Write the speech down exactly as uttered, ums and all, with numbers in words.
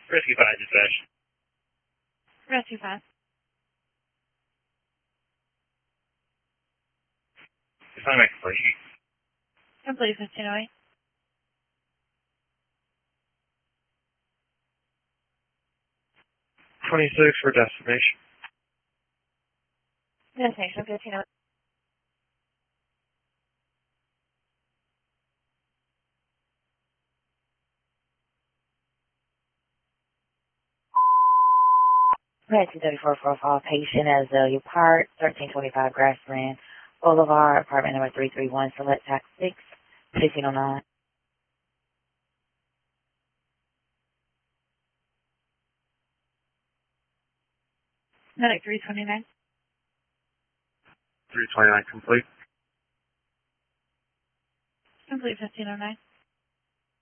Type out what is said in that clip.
Rescue five dispatch. Rescue five. Assignment complete. Complete fifteen oh eight. twenty-six for destination. Destination fifteen oh eight. Rescue thirty-four profile patient Azalea Park, thirteen twenty-five Grassland Boulevard, apartment number three three one, select tax six, fifteen oh nine. Medic three twenty-nine. three twenty-nine complete. Complete fifteen oh nine.